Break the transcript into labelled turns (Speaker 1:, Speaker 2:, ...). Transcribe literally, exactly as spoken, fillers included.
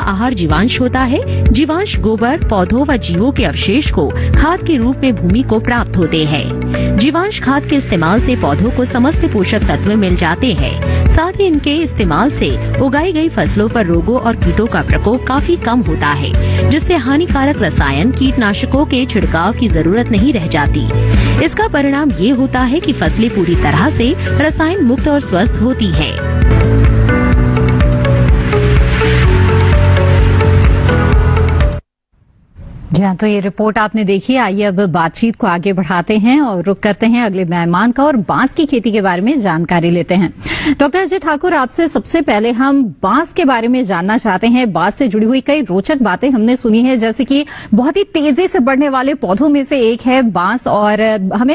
Speaker 1: आहार जीवांश होता है। जीवांश गोबर, पौधों व जीवों के अवशेष को खाद के रूप में भूमि को प्राप्त होते हैं। जीवांश खाद के इस्तेमाल से पौधों को समस्त पोषक तत्व मिल जाते हैं। साथ ही इनके इस्तेमाल से उगाई गई फसलों पर रोगों और कीटों का प्रकोप काफी कम होता है, जिससे हानिकारक रसायन, कीटनाशकों के छिड़काव की जरूरत नहीं रह जाती। इसका परिणाम ये होता है कि फसलें पूरी तरह से रसायन मुक्त और स्वस्थ होती हैं।
Speaker 2: जी हाँ, तो ये रिपोर्ट आपने देखी। आइए अब बातचीत को आगे बढ़ाते हैं और रुख करते हैं अगले मेहमान का और बांस की खेती के बारे में जानकारी लेते हैं। डॉक्टर अजय ठाकुर, आपसे सबसे पहले हम बांस के बारे में जानना चाहते हैं। बांस से जुड़ी हुई कई रोचक बातें हमने सुनी है, जैसे कि बहुत ही तेजी से बढ़ने वाले पौधों में से एक है बांस, और हमें